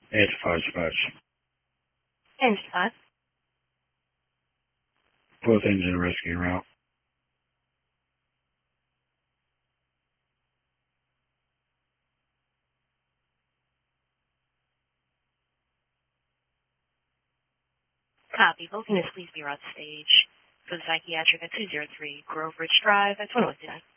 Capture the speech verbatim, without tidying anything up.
Eight five dispatch. And five. Both engine rescue route. Copy. Both units, please be around stage for the psychiatric at two oh three Grove Ridge Drive at twenty-one fifty-nine.